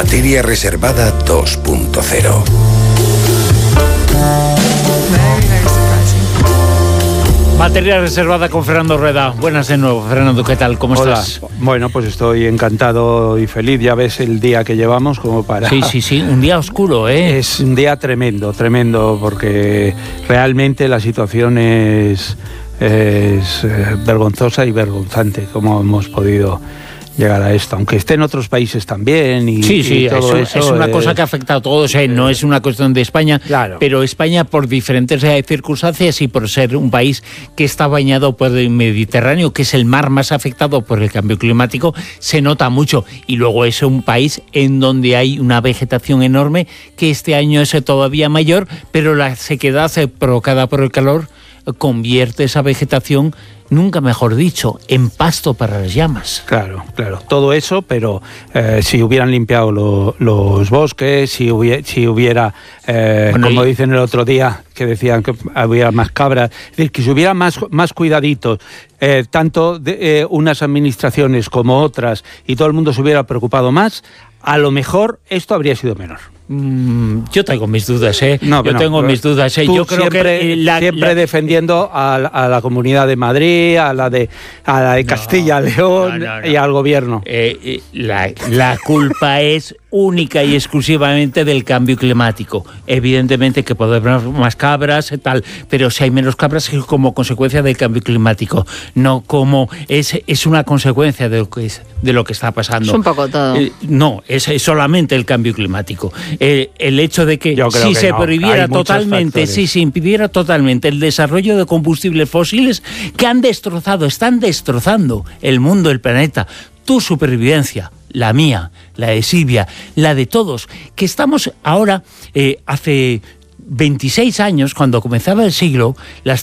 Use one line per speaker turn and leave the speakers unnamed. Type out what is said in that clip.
Materia Reservada 2.0.
Materia Reservada con Fernando Rueda. Buenas de nuevo, Fernando, ¿qué tal? ¿Cómo estás?
Bueno, pues estoy encantado y feliz. Ya ves el día que llevamos como para...
Sí, un día oscuro, ¿eh?
Es un día tremendo, porque realmente la situación es vergonzosa y vergonzante, como hemos podido llegar a esto, aunque esté en otros países también y todo eso
es una cosa que afecta a todos, no es una cuestión de España,
claro.
Pero España, por diferentes circunstancias y por ser un país que está bañado por el Mediterráneo, que es el mar más afectado por el cambio climático, se nota mucho. Y luego es un país en donde hay una vegetación enorme, que este año es todavía mayor, pero la sequedad provocada por el calor convierte esa vegetación, nunca mejor dicho, en pasto para las llamas.
Claro, todo eso, pero si hubieran limpiado los bosques, si hubiera, como dicen el otro día, que decían que había más cabras, es decir, que si hubiera más cuidaditos, tanto de unas administraciones como otras, y todo el mundo se hubiera preocupado más, a lo mejor esto habría sido menor.
Yo tengo mis dudas, mis dudas. Yo creo
siempre,
que
siempre defendiendo a la Comunidad de Madrid, a la de Castilla León y al gobierno.
La culpa es única y exclusivamente del cambio climático. Evidentemente que puede haber más cabras, tal, pero si hay menos cabras es como consecuencia del cambio climático, no como es una consecuencia de lo que está pasando.
Es un poco todo.
No, es solamente el cambio climático. El hecho de que si se prohibiera totalmente, si se impidiera totalmente el desarrollo de combustibles fósiles que están destrozando el mundo, el planeta, tu supervivencia, la mía, la de Silvia, la de todos, que estamos ahora, hace 26 años, cuando comenzaba el siglo, las